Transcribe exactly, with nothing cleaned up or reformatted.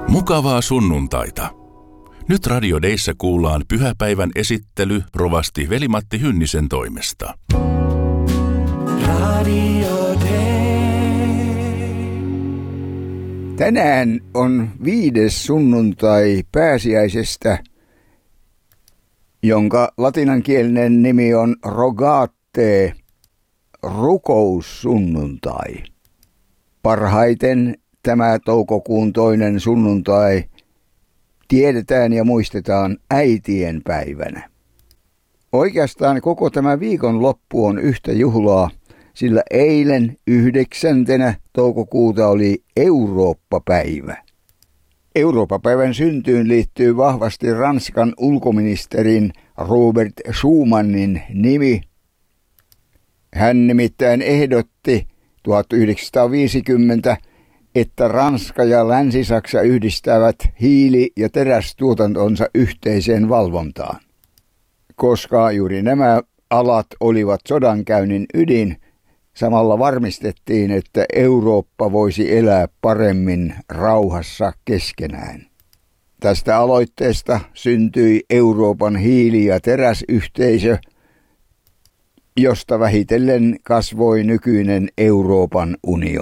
Mukavaa sunnuntaita. Nyt Radio Deissä kuullaan pyhäpäivän esittely rovasti Veli-Matti Hynnisen toimesta. Radio Dei. Tänään on viides sunnuntai pääsiäisestä, jonka latinankielinen nimi on Rogate, rukoussunnuntai. Parhaiten tämä toukokuun toinen sunnuntai tiedetään ja muistetaan äitien päivänä. Oikeastaan koko tämä viikonloppu on yhtä juhlaa, sillä eilen yhdeksäntenä toukokuuta oli Eurooppa-päivä. Eurooppa-päivän syntyyn liittyy vahvasti Ranskan ulkoministerin Robert Schumanin nimi. Hän nimittäin ehdotti tuhatyhdeksänsataaviisikymmentä, että Ranska ja Länsi-Saksa yhdistävät hiili- ja terästuotantonsa yhteiseen valvontaan. Koska juuri nämä alat olivat sodankäynnin ydin, samalla varmistettiin, että Eurooppa voisi elää paremmin rauhassa keskenään. Tästä aloitteesta syntyi Euroopan hiili- ja teräsyhteisö, josta vähitellen kasvoi nykyinen Euroopan unioni.